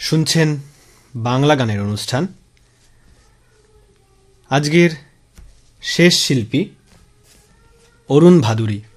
শুনছেন বাংলা গানের অনুষ্ঠান। আজকের শেষ শিল্পী অরুণ ভাদুরী।